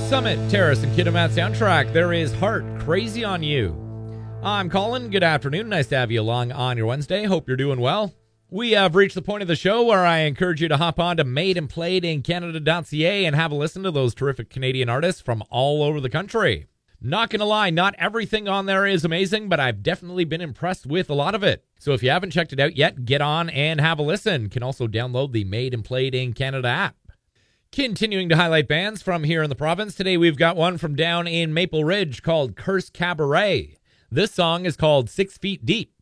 Summit, Terrace, and Kitimat soundtrack. There is Heart, Crazy on You. I'm Colin. Good afternoon. Nice to have you along on your Wednesday. Hope you're doing well. We have reached the point of the show where I encourage you to hop on to madeandplayedincanada.ca and have a listen to those terrific Canadian artists from all over the country. Not gonna lie, not everything on there is amazing, but I've definitely been impressed with a lot of it. So if you haven't checked it out yet, get on and have a listen. You can also download the Made and Played in Canada app. Continuing to highlight bands from here in the province, today we've got one from down in Maple Ridge called Curse Cabaret. This song is called 6 Feet Deep.